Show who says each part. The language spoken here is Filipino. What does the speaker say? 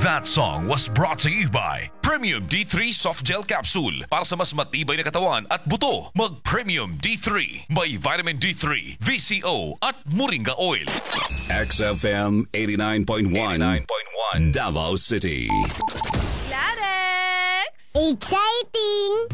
Speaker 1: That song was brought to you by Premium D3 Soft Gel Capsule. Para sa mas matibay na katawan at buto, mag Premium D3. May vitamin D3, VCO at Moringa Oil.
Speaker 2: XFM 89.1 Davao City.
Speaker 3: Clarex!
Speaker 4: Exciting!